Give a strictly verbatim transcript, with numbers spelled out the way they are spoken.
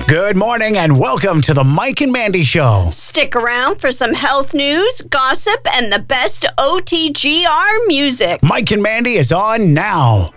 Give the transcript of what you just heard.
Good morning and welcome to the Mike and Mandy Show. Stick around for some health news, gossip, and the best O T G R music. Mike and Mandy is on now.